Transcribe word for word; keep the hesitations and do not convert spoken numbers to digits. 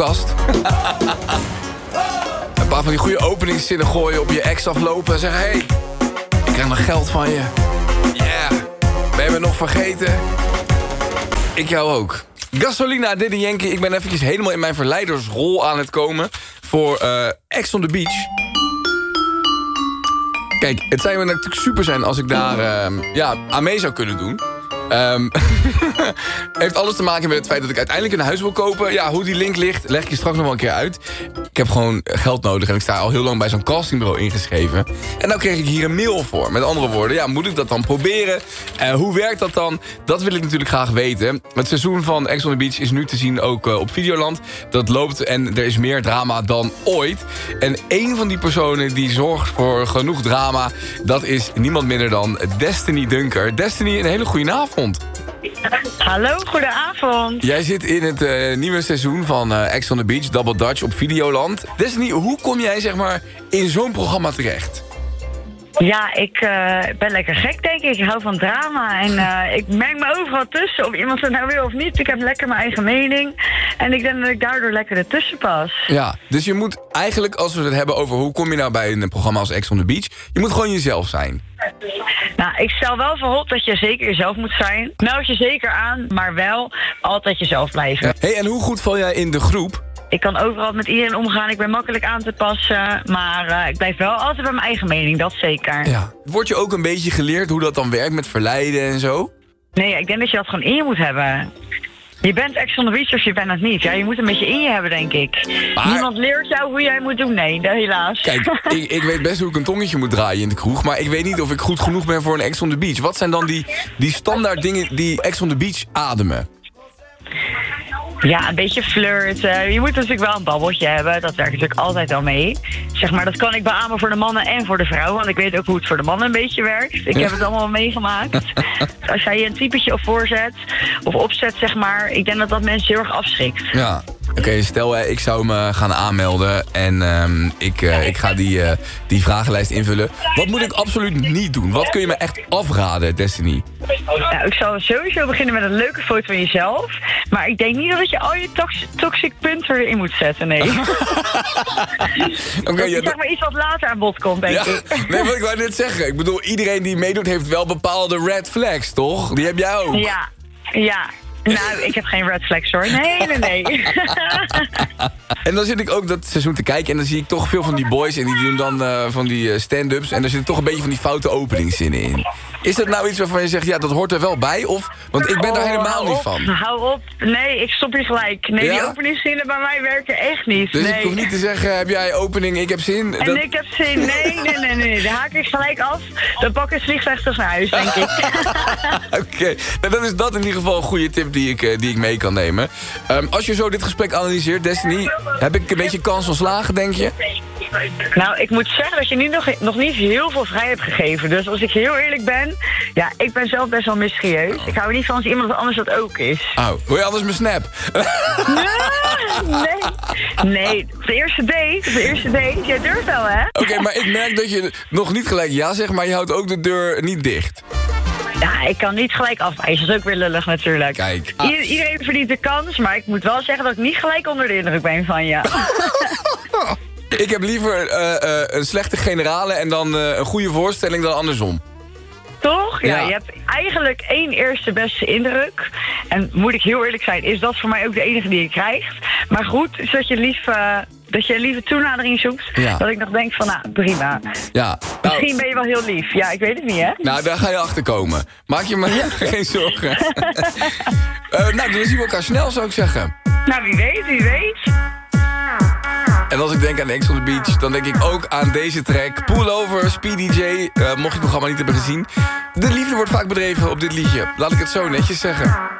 koelkast. Een paar van die goede openingszinnen gooien, op je ex aflopen en zeggen... Hé, hey, ik krijg nog geld van je. Yeah, ben je me nog vergeten? Ik jou ook. Gasolina, Daddy Yankee. Ik ben eventjes helemaal in mijn verleidersrol aan het komen... voor uh, Ex on the Beach. Kijk, het zou me natuurlijk super zijn als ik daar uh, ja, aan mee zou kunnen doen. Um, heeft alles te maken met het feit dat ik uiteindelijk een huis wil kopen. Ja, hoe die link ligt, leg ik je straks nog wel een keer uit. Ik heb gewoon geld nodig en ik sta al heel lang bij zo'n castingbureau ingeschreven. En nou kreeg ik hier een mail voor. Met andere woorden, ja, moet ik dat dan proberen? Uh, hoe werkt dat dan? Dat wil ik natuurlijk graag weten. Het seizoen van Ex on the Beach is nu te zien ook uh, op Videoland. Dat loopt en er is meer drama dan ooit. En één van die personen die zorgt voor genoeg drama... dat is niemand minder dan Destiny Dunker. Destiny, een hele goede avond. Hallo, goedenavond. Jij zit in het uh, nieuwe seizoen van uh, Ex on the Beach, Double Dutch op Videoland. Destiny, hoe kom jij zeg maar in zo'n programma terecht? Ja, ik uh, ben lekker gek, denk ik. Ik hou van drama en uh, ik meng me overal tussen. Of iemand het nou wil of niet. Ik heb lekker mijn eigen mening. En ik denk dat ik daardoor lekker ertussen pas. Ja, dus je moet eigenlijk, als we het hebben over... hoe kom je nou bij een programma als Ex on the Beach... je moet gewoon jezelf zijn. Nou, ik stel wel voorop dat je zeker jezelf moet zijn. Meld je zeker aan, maar wel altijd jezelf blijven. Hé, hey, en hoe goed val jij in de groep? Ik kan overal met iedereen omgaan, ik ben makkelijk aan te passen. Maar uh, ik blijf wel altijd bij mijn eigen mening, dat zeker. Ja. Word je ook een beetje geleerd hoe dat dan werkt met verleiden en zo? Nee, ik denk dat je dat gewoon in je moet hebben. Je bent Ex on the Beach of je bent het niet. Ja, je moet een beetje in je hebben, denk ik. Maar... niemand leert jou hoe jij moet doen. Nee, helaas. Kijk, ik, ik weet best hoe ik een tongetje moet draaien in de kroeg... maar ik weet niet of ik goed genoeg ben voor een Ex on the Beach. Wat zijn dan die, die standaard dingen die Ex on the Beach ademen? Ja, een beetje flirten. Je moet natuurlijk wel een babbeltje hebben. Dat werkt natuurlijk altijd al mee. Zeg maar, dat kan ik beamen voor de mannen en voor de vrouwen. Want ik weet ook hoe het voor de mannen een beetje werkt. Ik heb het allemaal meegemaakt. Als jij je een typetje op voorzet of opzet, zeg maar... ik denk dat dat mensen heel erg afschrikt. Ja. Oké, okay, stel uh, ik zou me gaan aanmelden en um, ik, uh, ik ga die, uh, die vragenlijst invullen. Wat moet ik absoluut niet doen? Wat kun je me echt afraden, Destiny? Nou, ik zal sowieso beginnen met een leuke foto van jezelf. Maar ik denk niet dat je al je tox toxic punten erin moet zetten, nee. Okay, ja, zeg maar iets wat later aan bod komt, denk ja, ik. Nee, wat ik wou net zeggen. Ik bedoel, iedereen die meedoet heeft wel bepaalde red flags, toch? Die heb jij ook. Ja, ja. Nou, ik heb geen red flags hoor. Nee, nee, nee. En dan zit ik ook dat seizoen te kijken en dan zie ik toch veel van die boys... en die doen dan uh, van die stand-ups en daar zitten toch een beetje van die foute openingszinnen in. Is dat nou iets waarvan je zegt, ja, dat hoort er wel bij? Of, want ik ben daar oh, helemaal niet van. Hou op. Nee, ik stop je gelijk. Nee, ja? Die openingszinnen bij mij werken echt niet. Dus nee. Ik hoef niet te zeggen, heb jij opening, ik heb zin? En dat... ik heb zin. Nee, nee, nee, nee. Dan haak ik gelijk af. Dan pak ik het vliegtuig terug naar huis, denk ik. Oké, okay. Nou, dan is dat in ieder geval een goede tip die ik, uh, die ik mee kan nemen. Um, als je zo dit gesprek analyseert, Destiny, heb ik een beetje kans van slagen, denk je? Nou, ik moet zeggen dat je nu nog, nog niet heel veel vrij hebt gegeven. Dus als ik heel eerlijk ben, ja, ik ben zelf best wel mysterieus. Ik hou er niet van als iemand anders dat ook is. Oh, wil je anders mijn snap? Nee, nee. Nee, op de eerste date, op de eerste date, jij durft wel, hè? Oké, okay, maar ik merk dat je nog niet gelijk ja zegt, maar je houdt ook de deur niet dicht. Ja, ik kan niet gelijk afwijzen. Dat is ook weer lullig natuurlijk. Kijk. Ah. I- iedereen verdient de kans, maar ik moet wel zeggen dat ik niet gelijk onder de indruk ben van je. Ik heb liever uh, uh, een slechte generale en dan uh, een goede voorstelling dan andersom. Toch? Ja, ja, je hebt eigenlijk één eerste beste indruk. En moet ik heel eerlijk zijn, is dat voor mij ook de enige die je krijgt. Maar goed, is dat je lief... Uh, dat je lieve toenadering zoekt. Ja. Dat ik nog denk van, nou, prima. Ja. Nou, misschien ben je wel heel lief. Ja, ik weet het niet, hè? Nou, daar ga je achter komen. Maak je me ja. geen zorgen. uh, nou, dan zien we elkaar snel, zou ik zeggen. Nou, wie weet, wie weet. En als ik denk aan Ex on the Beach, dan denk ik ook aan deze track. Pullover, Speedy J. Uh, mocht je het programma niet hebben gezien. De liefde wordt vaak bedreven op dit liedje. Laat ik het zo netjes zeggen.